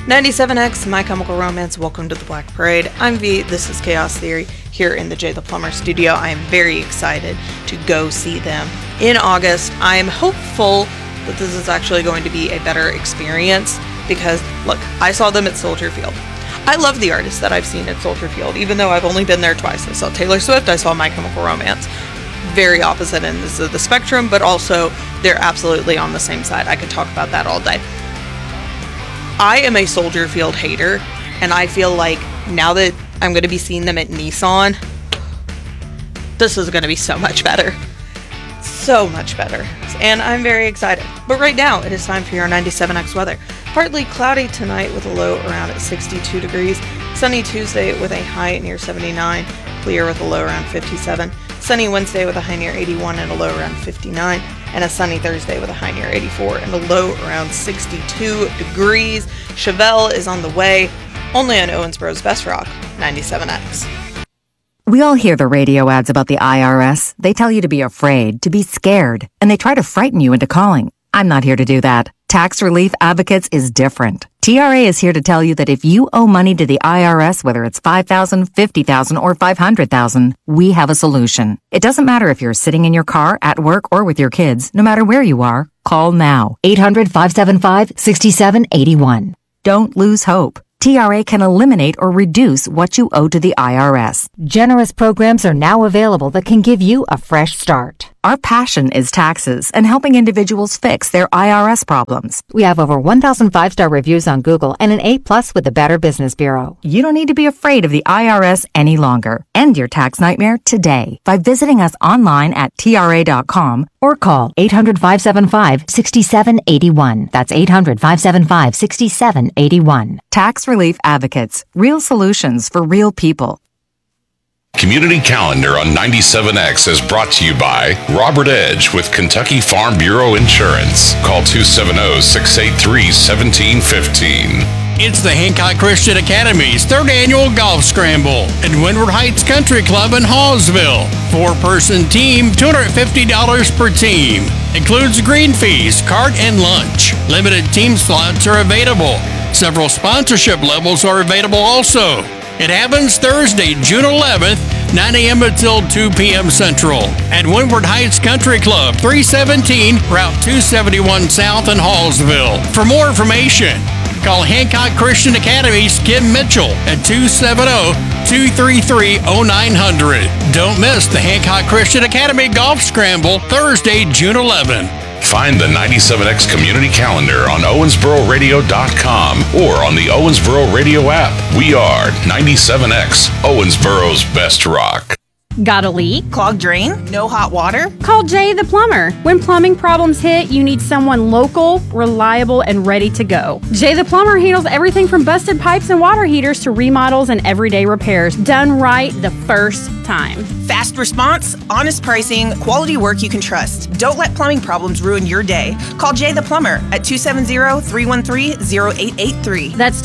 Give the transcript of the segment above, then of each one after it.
97X, My Chemical Romance, welcome to the Black Parade. I'm V, this is Chaos Theory, here in the Jay the Plumber studio. I am very excited to go see them in August. I am hopeful that this is actually going to be a better experience because, look, I saw them at Soldier Field. I love the artists that I've seen at Soldier Field, even though I've only been there twice. I saw Taylor Swift, I saw My Chemical Romance. Very opposite ends of the spectrum, but also they're absolutely on the same side. I could talk about that all day. I am a Soldier Field hater, and I feel like now that I'm going to be seeing them at Nissan, this is going to be so much better. So much better. And I'm very excited. But right now, it is time for your 97X weather. Partly cloudy tonight with a low around at 62 degrees. Sunny Tuesday with a high near 79. Clear with a low around 57. Sunny Wednesday with a high near 81 and a low around 59. And a sunny Thursday with a high near 84 and a low around 62 degrees. Chevelle is on the way, only on Owensboro's Best Rock, 97X. We all hear the radio ads about the IRS. They tell you to be afraid, to be scared, and they try to frighten you into calling. I'm not here to do that. Tax Relief Advocates is different. TRA is here to tell you that if you owe money to the IRS, whether it's $5,000, $50,000, or $500,000, we have a solution. It doesn't matter if you're sitting in your car, at work, or with your kids. No matter where you are, call now. 800-575-6781. Don't lose hope. TRA can eliminate or reduce what you owe to the IRS. Generous programs are now available that can give you a fresh start. Our passion is taxes and helping individuals fix their IRS problems. We have over 1,000 5-star reviews on Google and an A+ with the Better Business Bureau. You don't need to be afraid of the IRS any longer. End your tax nightmare today by visiting us online at TRA.com or call 800-575-6781. That's 800-575-6781. Tax Relief Advocates. Real solutions for real people. Community Calendar on 97X is brought to you by Robert Edge with Kentucky Farm Bureau Insurance. Call 270-683-1715. It's the Hancock Christian Academy's third annual golf scramble at Windward Heights Country Club in Hallsville. 4-person team, $250 per team. Includes green fees, cart, and lunch. Limited team slots are available. Several sponsorship levels are available also. It happens Thursday, June 11th, 9 a.m. until 2 p.m. Central at Windward Heights Country Club, 317 Route 271 South in Hallsville. For more information, call Hancock Christian Academy's Kim Mitchell at 270-233-0900. Don't miss the Hancock Christian Academy Golf Scramble, Thursday, June 11th. Find the 97X Community Calendar on OwensboroRadio.com or on the Owensboro Radio app. We are 97X, Owensboro's Best Rock. Got a leak? Clogged drain? No hot water? Call Jay the Plumber. When plumbing problems hit, you need someone local, reliable, and ready to go. Jay the Plumber handles everything from busted pipes and water heaters to remodels and everyday repairs, done right the first time. Fast response, honest pricing, quality work you can trust. Don't let plumbing problems ruin your day. Call Jay the Plumber at 270-313-0883. That's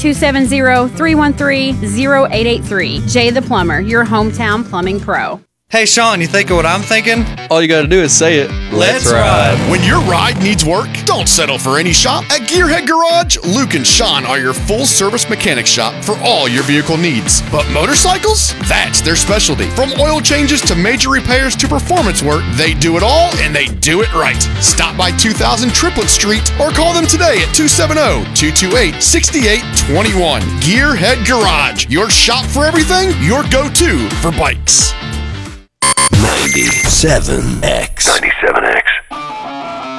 270-313-0883. Jay the Plumber, your hometown plumbing pro. Hey, Sean, you think of what I'm thinking? All you gotta do is say it. Let's ride. When your ride needs work, don't settle for any shop. At Gearhead Garage, Luke and Sean are your full-service mechanic shop for all your vehicle needs. But motorcycles? That's their specialty. From oil changes to major repairs to performance work, they do it all, and they do it right. Stop by 2000 Triplet Street or call them today at 270-228-6821. Gearhead Garage, your shop for everything, your go-to for bikes. 97X. 97.